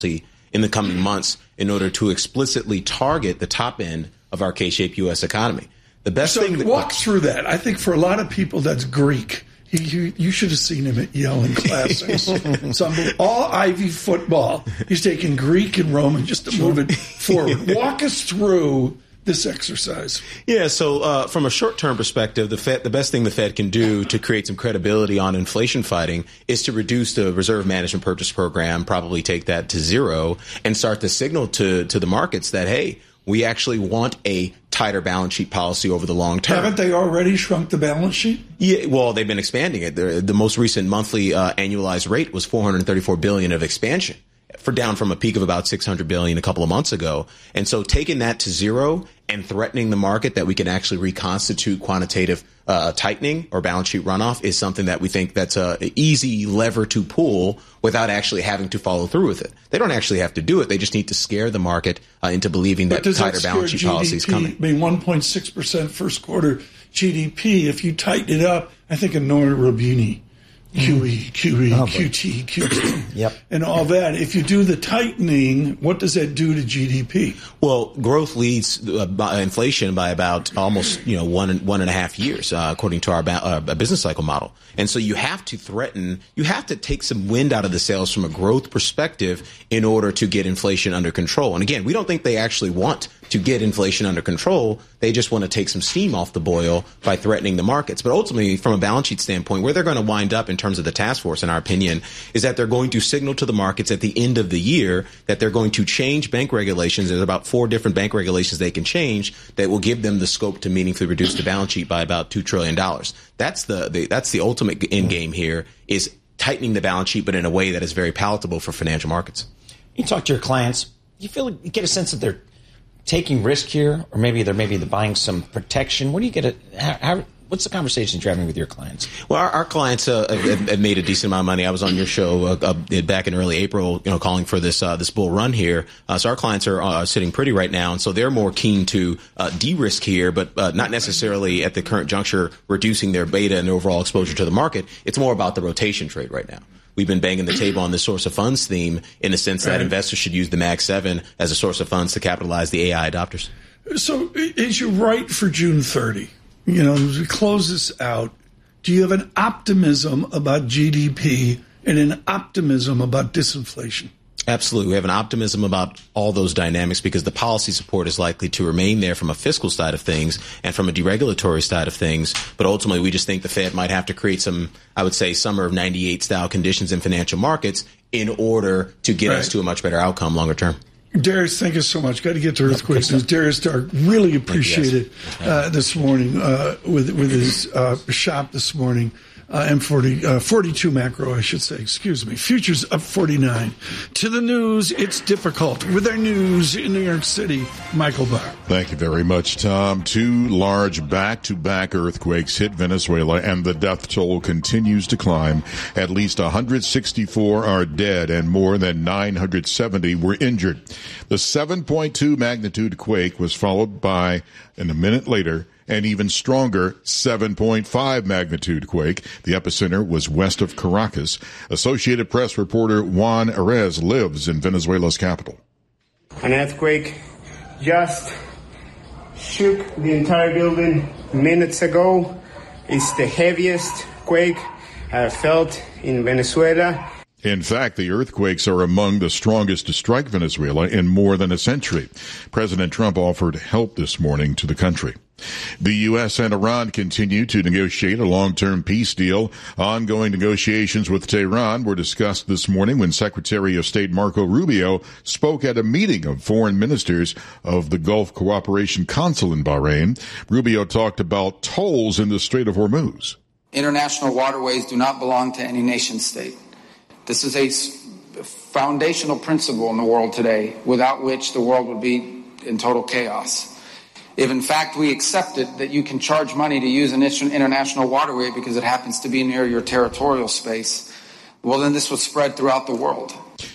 in the coming months in order to explicitly target the top end of our K-shaped U.S. economy. The best thing that walk through that. I think for a lot of people that's Greek. You should have seen him at Yale in classes. All Ivy football. He's taking Greek and Roman just to move it forward. Walk us through this exercise. Yeah, so from a short-term perspective, the best thing the Fed can do to create some credibility on inflation fighting is to reduce the Reserve Management Purchase Program, probably take that to zero, and start to signal to the markets that, hey, we actually want a tighter balance sheet policy over the long term. Haven't they already shrunk the balance sheet? Yeah, well, they've been expanding it. The most recent monthly annualized rate was $434 billion of expansion, down from a peak of about $600 billion a couple of months ago. And so taking that to zero and threatening the market that we can actually reconstitute quantitative tightening or balance sheet runoff is something that we think that's an easy lever to pull without actually having to follow through with it. They don't actually have to do it. They just need to scare the market into believing that tighter balance sheet policy is coming. I mean, 1.6% first quarter GDP. If you tighten it up, I think of Nora Robini. QE, QT, QT, yep. And all that. If you do the tightening, what does that do to GDP? Well, growth leads inflation by about almost 1.5 years, according to our business cycle model. And so you have to take some wind out of the sails from a growth perspective in order to get inflation under control. And again, we don't think they actually want to get inflation under control. They just want to take some steam off the boil by threatening the markets. But ultimately, from a balance sheet standpoint, where they're going to wind up in terms of the task force, in our opinion, is that they're going to signal to the markets at the end of the year that they're going to change bank regulations. There's about 4 different bank regulations they can change that will give them the scope to meaningfully reduce the balance sheet by about $2 trillion. That's the ultimate end game here, is tightening the balance sheet, but in a way that is very palatable for financial markets. You talk to your clients, you get a sense that they're taking risk here, or maybe they're buying some protection. What do you get what's the conversations you're having with your clients? Well, our clients have made a decent amount of money. I was on your show back in early April, calling for this bull run here. So our clients are sitting pretty right now, and so they're more keen to de-risk here, but not necessarily at the current juncture reducing their beta and overall exposure to the market. It's more about the rotation trade right now. We've been banging the table on the source of funds theme in the sense that investors should use the Mag 7 as a source of funds to capitalize the AI adopters. So as you write for June 30, as we close this out, do you have an optimism about GDP and an optimism about disinflation? Absolutely. We have an optimism about all those dynamics because the policy support is likely to remain there from a fiscal side of things and from a deregulatory side of things. But ultimately, we just think the Fed might have to create some, I would say, summer of 98 style conditions in financial markets in order to get us to a much better outcome longer term. Darius, thank you so much. Got to get to earthquakes. Darius Stark, really appreciate it this morning with his shop this morning. M40, 42 macro, I should say. Excuse me. Futures up 49. To the news, it's difficult. With our news in New York City, Michael Barr. Thank you very much, Tom. 2 large back-to-back earthquakes hit Venezuela, and the death toll continues to climb. At least 164 are dead, and more than 970 were injured. The 7.2 magnitude quake was followed by, and a minute later, an even stronger 7.5 magnitude quake. The epicenter was west of Caracas. Associated Press reporter Juan Arez lives in Venezuela's capital. An earthquake just shook the entire building minutes ago. It's the heaviest quake I've felt in Venezuela. In fact, the earthquakes are among the strongest to strike Venezuela in more than a century. President Trump offered help this morning to the country. The U.S. and Iran continue to negotiate a long-term peace deal. Ongoing negotiations with Tehran were discussed this morning when Secretary of State Marco Rubio spoke at a meeting of foreign ministers of the Gulf Cooperation Council in Bahrain. Rubio talked about tolls in the Strait of Hormuz. International waterways do not belong to any nation state. This is a foundational principle in the world today, without which the world would be in total chaos. If, in fact, we accepted that you can charge money to use an international waterway because it happens to be near your territorial space, well, then this would spread throughout the world.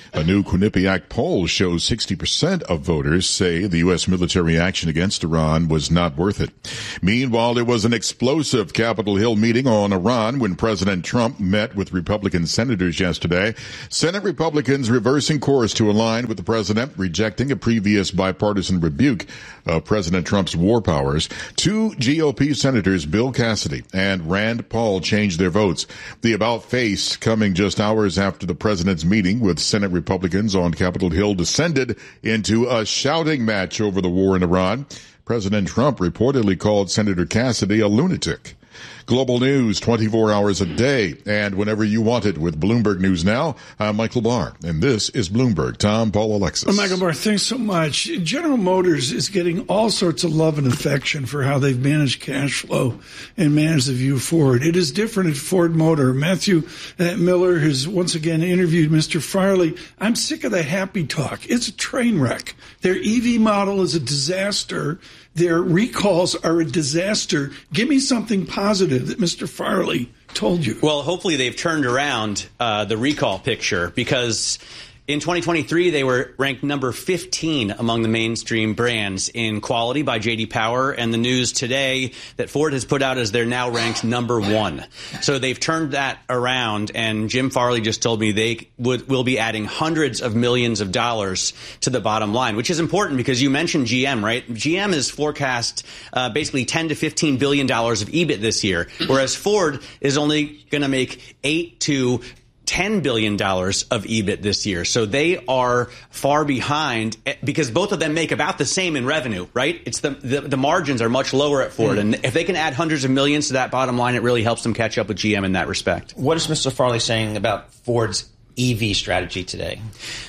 A new Quinnipiac poll shows 60% of voters say the U.S. military action against Iran was not worth it. Meanwhile, there was an explosive Capitol Hill meeting on Iran when President Trump met with Republican senators yesterday. Senate Republicans reversing course to align with the president, rejecting a previous bipartisan rebuke of President Trump's war powers. Two GOP senators, Bill Cassidy and Rand Paul, changed their votes. The about-face coming just hours after the president's meeting with Senate Republicans on Capitol Hill descended into a shouting match over the war in Iran. President Trump reportedly called Senator Cassidy a lunatic. Global news 24 hours a day and whenever you want it with Bloomberg News Now. I'm Michael Barr, and this is Bloomberg. Tom, Paul, Alexis. Michael Barr, thanks so much. General Motors is getting all sorts of love and affection for how they've managed cash flow and managed the view forward. It is different at Ford Motor. Matthew Miller has once again interviewed Mr. Farley. I'm sick of the happy talk. It's a train wreck. Their EV model is a disaster. Their recalls are a disaster. Give me something positive that Mr. Farley told you. Well, hopefully they've turned around the recall picture, because in 2023, they were ranked number 15 among the mainstream brands in quality by J.D. Power, and the news today that Ford has put out is they're now ranked number 1. So they've turned that around, and Jim Farley just told me they will be adding hundreds of millions of dollars to the bottom line, which is important because you mentioned GM, right? GM is forecast basically $10 to $15 billion of EBIT this year, whereas Ford is only going to make $8 to $10 billion of EBIT this year. So they are far behind because both of them make about the same in revenue, right? It's the margins are much lower at Ford. And if they can add hundreds of millions to that bottom line, it really helps them catch up with GM in that respect. What is Mr. Farley saying about Ford's EV strategy today?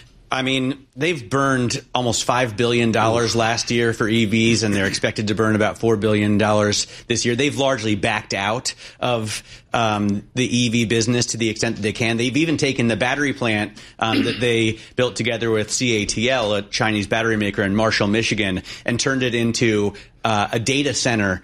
I mean, they've burned almost $5 billion last year for EVs, and they're expected to burn about $4 billion this year. They've largely backed out of the EV business to the extent that they can. They've even taken the battery plant that they built together with CATL, a Chinese battery maker in Marshall, Michigan, and turned it into a data center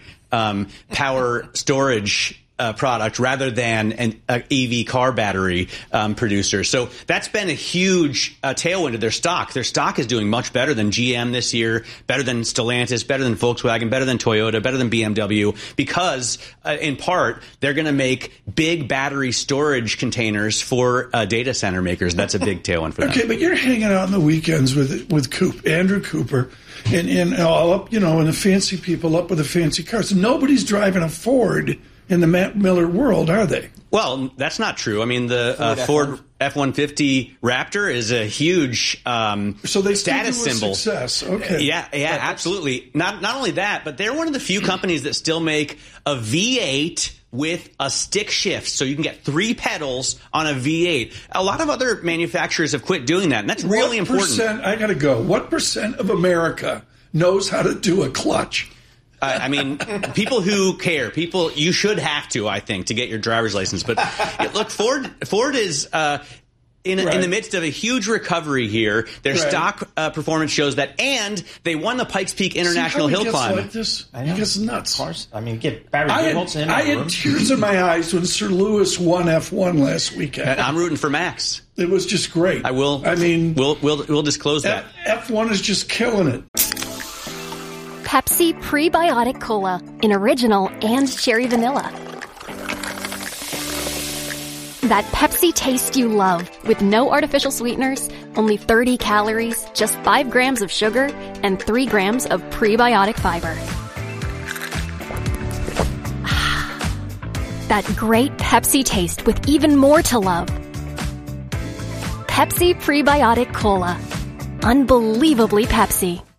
power storage product rather than an EV car battery producer. So that's been a huge tailwind to their stock. Their stock is doing much better than GM this year, better than Stellantis, better than Volkswagen, better than Toyota, better than BMW, because in part they're going to make big battery storage containers for data center makers. That's a big tailwind for them. Okay, but you're hanging out on the weekends with Andrew Cooper and all up, and the fancy people up with the fancy cars. Nobody's driving a Ford in the Matt Miller world, are they? Well, that's not true. I mean, the Ford F-150 Raptor is a huge so they status symbol. Success. Okay. Yeah, absolutely. Not only that, but they're one of the few companies that still make a V8 with a stick shift, so you can get 3 pedals on a V8. A lot of other manufacturers have quit doing that, and that's really important. I got to go. What percent of America knows how to do a clutch? I mean, people who care, you should have to, I think, to get your driver's license. But look, Ford is in the midst of a huge recovery here. Their stock performance shows that, and they won the Pikes Peak International Hill Climb. Like this? I know. He gets nuts. Of course. I mean, get Barry Goodholtz in. I had tears in my eyes when Sir Lewis won F1 last weekend. I'm rooting for Max. It was just great. We'll disclose that. F1 is just killing it. Pepsi Prebiotic Cola in original and cherry vanilla. That Pepsi taste you love with no artificial sweeteners, only 30 calories, just 5 grams of sugar, and 3 grams of prebiotic fiber. That great Pepsi taste with even more to love. Pepsi Prebiotic Cola. Unbelievably Pepsi.